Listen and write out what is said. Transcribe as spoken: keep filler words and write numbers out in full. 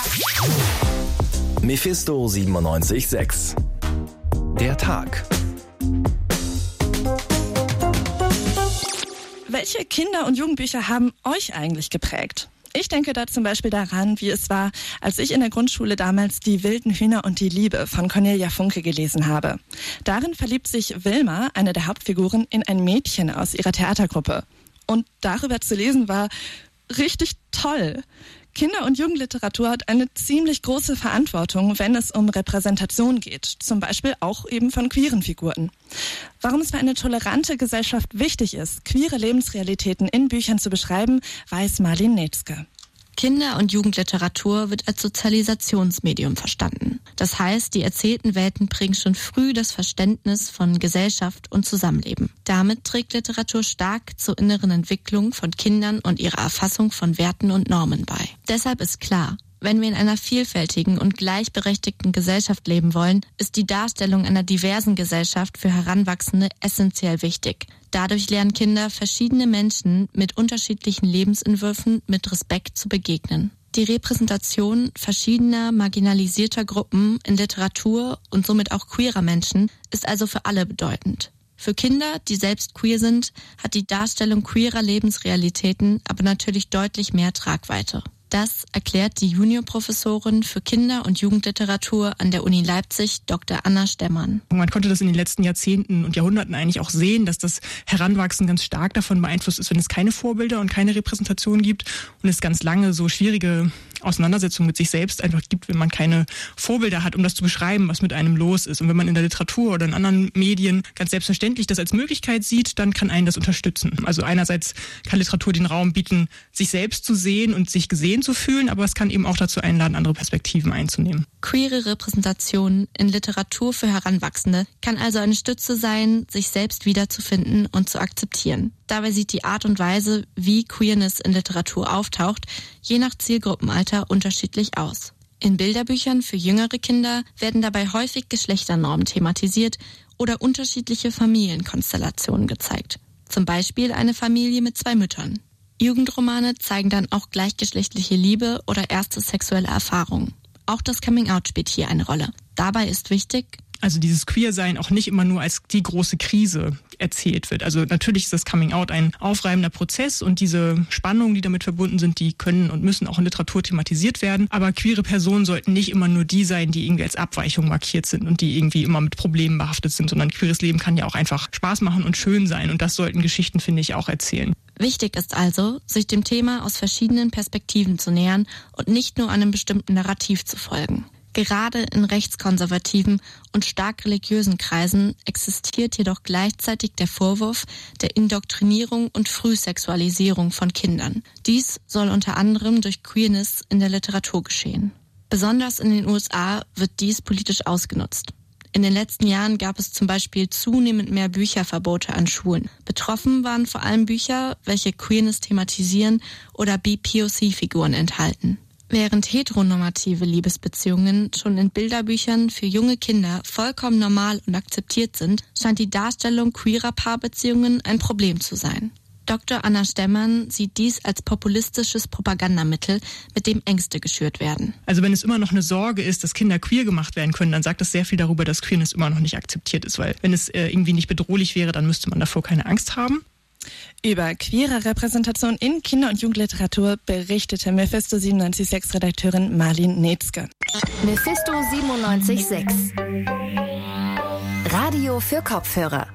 Mephisto siebenundneunzig Komma sechs. Der Tag. Welche Kinder- und Jugendbücher haben euch eigentlich geprägt? Ich denke da zum Beispiel daran, wie es war, als ich in der Grundschule damals Die wilden Hühner und die Liebe von Cornelia Funke gelesen habe. Darin verliebt sich Wilma, eine der Hauptfiguren, in ein Mädchen aus ihrer Theatergruppe. Und darüber zu lesen war richtig toll. Kinder- und Jugendliteratur hat eine ziemlich große Verantwortung, wenn es um Repräsentation geht, zum Beispiel auch eben von queeren Figuren. Warum es für eine tolerante Gesellschaft wichtig ist, queere Lebensrealitäten in Büchern zu beschreiben, weiß Marlin Netzke. Kinder- und Jugendliteratur wird als Sozialisationsmedium verstanden. Das heißt, die erzählten Welten bringen schon früh das Verständnis von Gesellschaft und Zusammenleben. Damit trägt Literatur stark zur inneren Entwicklung von Kindern und ihrer Erfassung von Werten und Normen bei. Deshalb ist klar, wenn wir in einer vielfältigen und gleichberechtigten Gesellschaft leben wollen, ist die Darstellung einer diversen Gesellschaft für Heranwachsende essentiell wichtig. Dadurch lernen Kinder verschiedene Menschen mit unterschiedlichen Lebensentwürfen mit Respekt zu begegnen. Die Repräsentation verschiedener marginalisierter Gruppen in Literatur und somit auch queerer Menschen ist also für alle bedeutend. Für Kinder, die selbst queer sind, hat die Darstellung queerer Lebensrealitäten aber natürlich deutlich mehr Tragweite. Das erklärt die Juniorprofessorin für Kinder- und Jugendliteratur an der Uni Leipzig, Doktor Anna Stemmann. Man konnte das in den letzten Jahrzehnten und Jahrhunderten eigentlich auch sehen, dass das Heranwachsen ganz stark davon beeinflusst ist, wenn es keine Vorbilder und keine Repräsentation gibt und es ganz lange so schwierige Auseinandersetzungen mit sich selbst einfach gibt, wenn man keine Vorbilder hat, um das zu beschreiben, was mit einem los ist. Und wenn man in der Literatur oder in anderen Medien ganz selbstverständlich das als Möglichkeit sieht, dann kann einen das unterstützen. Also einerseits kann Literatur den Raum bieten, sich selbst zu sehen und sich gesehen zu fühlen, aber es kann eben auch dazu einladen, andere Perspektiven einzunehmen. Queere Repräsentation in Literatur für Heranwachsende kann also eine Stütze sein, sich selbst wiederzufinden und zu akzeptieren. Dabei sieht die Art und Weise, wie Queerness in Literatur auftaucht, je nach Zielgruppenalter unterschiedlich aus. In Bilderbüchern für jüngere Kinder werden dabei häufig Geschlechternormen thematisiert oder unterschiedliche Familienkonstellationen gezeigt. Zum Beispiel eine Familie mit zwei Müttern. Jugendromane zeigen dann auch gleichgeschlechtliche Liebe oder erste sexuelle Erfahrungen. Auch das Coming-out spielt hier eine Rolle. Dabei ist wichtig, also dieses Queer-Sein auch nicht immer nur als die große Krise erzählt wird. Also natürlich ist das Coming-out ein aufreibender Prozess und diese Spannungen, die damit verbunden sind, die können und müssen auch in Literatur thematisiert werden. Aber queere Personen sollten nicht immer nur die sein, die irgendwie als Abweichung markiert sind und die irgendwie immer mit Problemen behaftet sind, sondern queeres Leben kann ja auch einfach Spaß machen und schön sein und das sollten Geschichten, finde ich, auch erzählen. Wichtig ist also, sich dem Thema aus verschiedenen Perspektiven zu nähern und nicht nur einem bestimmten Narrativ zu folgen. Gerade in rechtskonservativen und stark religiösen Kreisen existiert jedoch gleichzeitig der Vorwurf der Indoktrinierung und Frühsexualisierung von Kindern. Dies soll unter anderem durch Queerness in der Literatur geschehen. Besonders in den U S A wird dies politisch ausgenutzt. In den letzten Jahren gab es zum Beispiel zunehmend mehr Bücherverbote an Schulen. Betroffen waren vor allem Bücher, welche Queerness thematisieren oder B P O C-Figuren enthalten. Während heteronormative Liebesbeziehungen schon in Bilderbüchern für junge Kinder vollkommen normal und akzeptiert sind, scheint die Darstellung queerer Paarbeziehungen ein Problem zu sein. Doktor Anna Stemmann sieht dies als populistisches Propagandamittel, mit dem Ängste geschürt werden. Also wenn es immer noch eine Sorge ist, dass Kinder queer gemacht werden können, dann sagt das sehr viel darüber, dass Queerness immer noch nicht akzeptiert ist. Weil wenn es äh, irgendwie nicht bedrohlich wäre, dann müsste man davor keine Angst haben. Über queere Repräsentation in Kinder- und Jugendliteratur berichtete Mephisto siebenundneunzig Komma sechs Redakteurin Marlin Netzke. Mephisto siebenundneunzig Komma sechs. Radio für Kopfhörer.